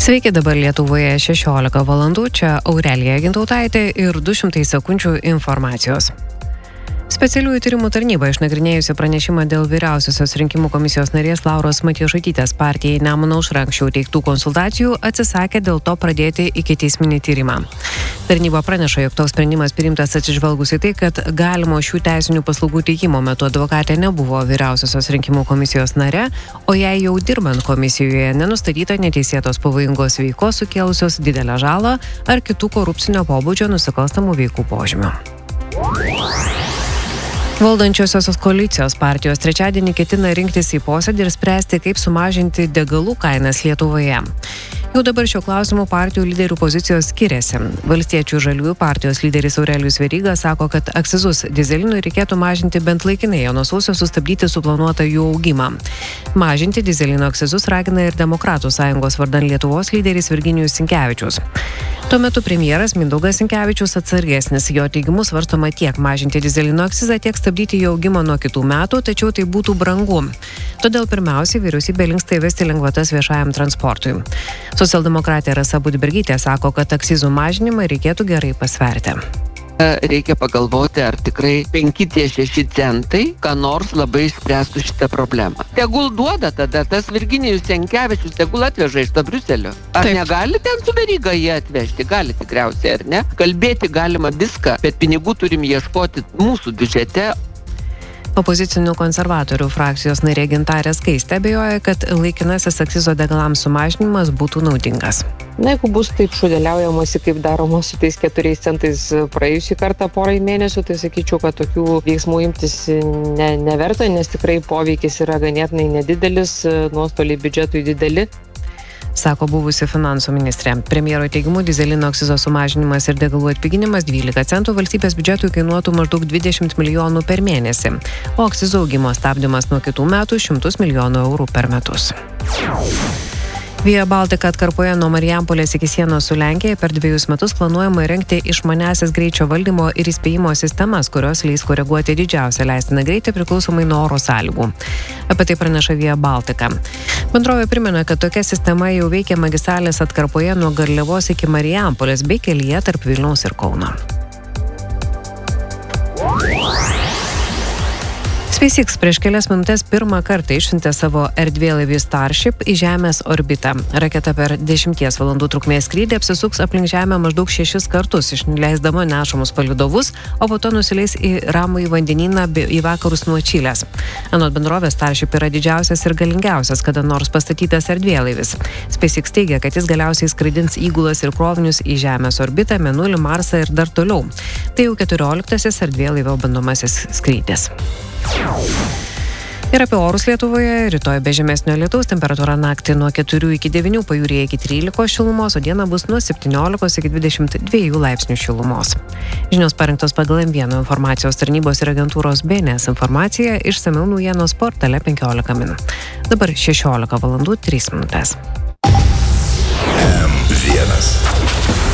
Sveiki, dabar Lietuvoje 16 valandų, čia Aurelija Gintautaitė ir 200 sekundžių informacijos. Specialiųjų tyrimų tarnyba išnagrinėjusi pranešimą dėl vyriausiosios rinkimų komisijos narės Lauros Matjošaitytės partijai Nemuno aušra anksčiau teiktų konsultacijų atsisakė dėl to pradėti ikiteisminį tyrimą. Tarnyba praneša, jog toks sprendimas priimtas atsižvelgus į tai, kad galimo šių teisinių paslaugų teikimo metu advokatė nebuvo vyriausiosios rinkimų komisijos nare, o jai jau dirbant komisijoje nenustatyta neteisėtos pavojingos veikos sukėlusios didelę žalą ar kitų korupcinio pobūdžio nusikalstamų veikų požymių. Valdančiosios koalicijos partijos trečiadienį ketina rinktis į posėdį ir spręsti, kaip sumažinti degalų kainas Lietuvoje. Jau dabar šio klausimų partijų lyderių pozicijos skiriasi. Valstiečių žaliųjų partijos lyderis Aurelijus Veryga sako, kad akcizus dyzelinui reikėtų mažinti bent laikinai, o nuo sausio sustabdyti suplanuotą jų augimą. Mažinti dyzelino akcizus ragina ir Demokratų sąjungos vardan Lietuvos lyderis Virginijus Sinkevičius. Tuo metu premjeras Mindaugas Sinkevičius atsargesnis. Jo teigimu svarstoma tiek mažinti dyzelino akcizą, tiek stabdyti jo augimą nuo kitų metų, tačiau tai būtų brangu. Todėl pirmiausiai vyriausybė linksta įvesti lengvatas viešajam transportui. Socialdemokratė Rasa Budbergytė sako, kad akcizų mažinimą reikėtų gerai pasverti. Reikia pagalvoti, ar tikrai 5-6 centai, ką nors labai išspręstų šitą problemą. Tegul duoda tada tas Virginijus Sinkevičius, tegul atveža iš to Briuselio. Ar Taip. negali ten su Veryga jį atvežti? Gali tikriausiai, ar ne? Kalbėti galima viską, bet pinigų turim ieškoti mūsų biudžete. Opozicinių konservatorių frakcijos narė Gintarė Skaistė abejoja, kad laikinasis akcizo degalams sumažinimas būtų naudingas. Na, jeigu bus taip šudeliaujamasi, kaip daroma su tais 4 centais praėjusį kartą porai mėnesių, tai sakyčiau, kad tokių veiksmų imtis neverta, nes tikrai poveikis yra ganėtinai nedidelis, nuostoliai biudžetui dideli. Sako buvusi finansų ministrė. Premjero teigimu, dyzelino akcizo sumažinimas ir degalų atpiginimas 12 centų valstybės biudžetui kainuotų maždaug 20 milijonų per mėnesį, o akcizo augimo stabdymas nuo kitų metų 100 milijonų eurų per metus. Via Baltica atkarpoje nuo Marijampolės iki sienos su Lenkija per 2 metus planuojama įrengti išmaniąsias greičio valdymo ir įspėjimo sistemas, kurios leis koreguoti didžiausią leistiną greitį priklausomai nuo oro sąlygų. Apie tai praneša Via Baltica. Bendrovė primena, kad tokia sistema jau veikia magistralės atkarpoje nuo Garliavos iki Marijampolės bei kelyje tarp Vilniaus ir Kauno. SpaceX prieš kelias minutės pirmą kartą išsiuntė savo erdvėlaivį Starship į Žemės orbitą. Raketa per 10 valandų trukmės skrydį apsisuks aplink Žemę maždaug 6 kartus, išleisdama nešamus palydovus, o po to nusileis į ramųjį vandenyną į vakarus nuo Čilės. Anot bendrovės, Starship yra didžiausias ir galingiausias kada nors pastatytas erdvėlaivis. SpaceX teigia, kad jis galiausiai skraidins įgulas ir krovinius į Žemės orbitą, Mėnulį, Marsą ir dar toliau. Tai jau 14-asis erdvėlaivio bandomasis skrydis. Ir apie orus Lietuvoje. Rytoj be žemesnio lietaus, temperatūra naktį nuo 4 iki 9, pajūryje iki 13 šilumos, o dieną bus nuo 17 iki 22 laipsnių šilumos. Žinios parengtos pagal M1 informacijos tarnybos ir agentūros BNS informaciją, išsamiau naujienos portale 15 min. Dabar 16 valandų 3 minutės.